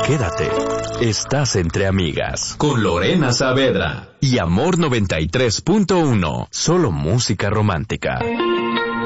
Quédate. Estás entre amigas. Con Lorena Saavedra. Y Amor 93.1. Solo música romántica.